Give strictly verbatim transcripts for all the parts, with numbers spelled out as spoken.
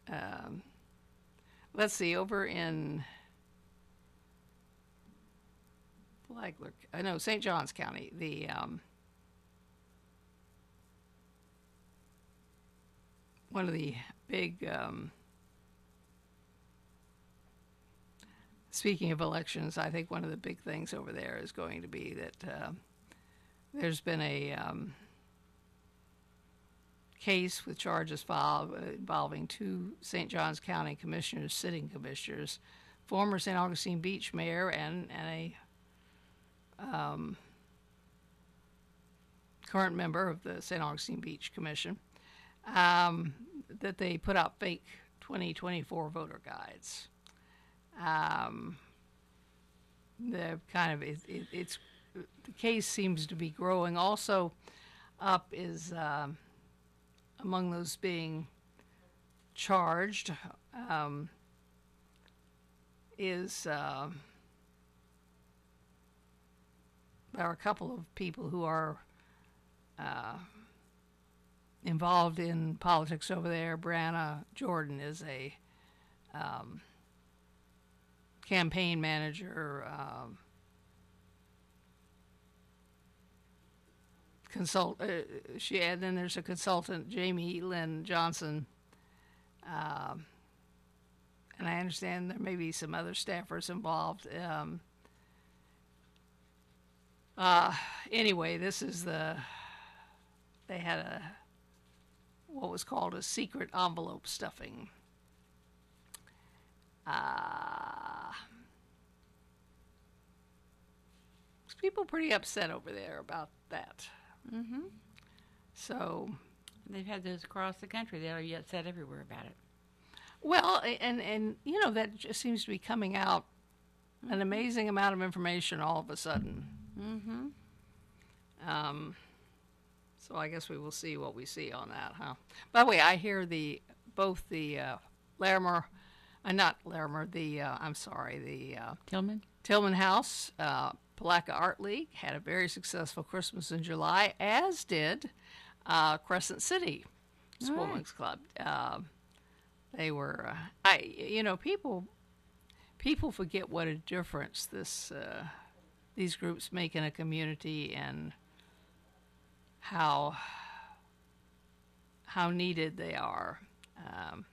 um, let's see, over in Flagler, I know Saint Johns County, the um, one of the big, um, speaking of elections, I think one of the big things over there is going to be that uh, there's been a um, case with charges filed uh, involving two Saint Johns County commissioners, sitting commissioners, former Saint Augustine Beach mayor and, and a um, current member of the Saint Augustine Beach Commission, um, that they put out fake twenty twenty-four voter guides. Um, the kind of it, it, it's the case seems to be growing. Also, up is um, among those being charged um, is uh, there are a couple of people who are uh, involved in politics over there. Brianna Jordan is a um, campaign manager, um, consult. Uh, she and then there's a consultant, Jamie Lynn Johnson, um, and I understand there may be some other staffers involved. Um, uh, anyway, this is the they had a what was called a secret envelope stuffing. Uh, people pretty upset over there about that. Mm-hmm. So they've had those across the country. They'll be upset everywhere about it. Well, and, and you know, that just seems to be coming out an amazing amount of information all of a sudden. Mm-hmm. Um, so I guess we will see what we see on that, huh? By the way, I hear the both the uh, Larimer, uh, not Larimer, the, uh, I'm sorry, the uh, Tillman? Tillman House, uh, Palaca Art League had a very successful Christmas in July, as did uh, Crescent City Schoolmen's Club. Uh, they were, uh, I, you know, people, people forget what a difference this, uh, these groups make in a community and how, how needed they are. Um,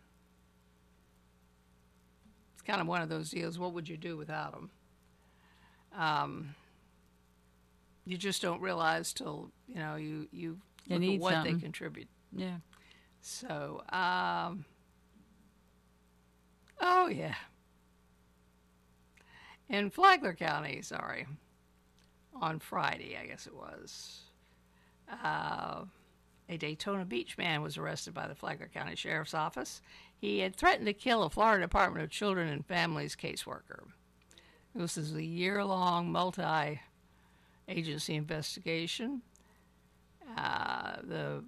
it's kind of one of those deals. What would you do without them? Um, you just don't realize till, you know, you, you You look need at what something. they contribute. Yeah. So, um, oh yeah. In Flagler County, sorry, on Friday, I guess it was, uh, a Daytona Beach man was arrested by the Flagler County Sheriff's Office. He had threatened to kill a Florida Department of Children and Families caseworker. This is a year-long multi-agency investigation. Uh, the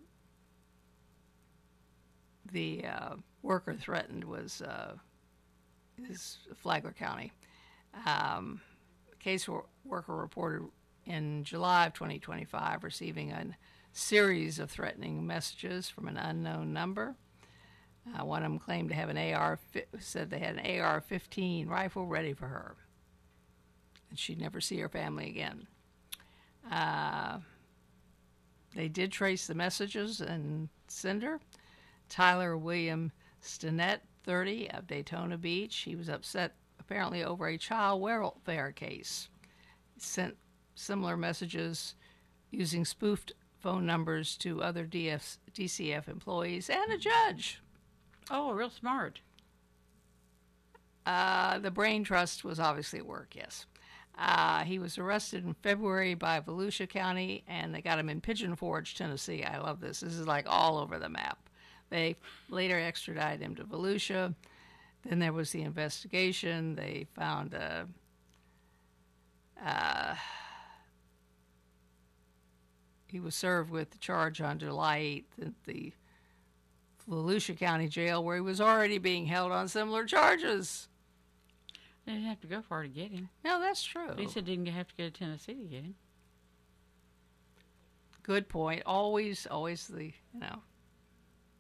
the uh, worker threatened was uh, is Flagler County. Um, case wor- worker reported in July of twenty twenty-five receiving a series of threatening messages from an unknown number. Uh, one of them claimed to have an A R, said they had an A R fifteen rifle ready for her, and she'd never see her family again. Uh, they did trace the messages and sender. Tyler William Stinnett, thirty, of Daytona Beach. He was upset apparently over a child welfare case. He sent similar messages using spoofed phone numbers to other D F, D C F employees and a judge. Oh, real smart. Uh, the brain trust was obviously at work, yes. Uh, he was arrested in February by Volusia County, and they got him in Pigeon Forge, Tennessee. I love this. This is like all over the map. They later extradited him to Volusia. Then there was the investigation. They found a, uh, he was served with the charge on July eighth at the Volusia County Jail, where he was already being held on similar charges. They didn't have to go far to get him. No, that's true. Lisa didn't have to go to Tennessee to get him. Good point. Always, always the, you know,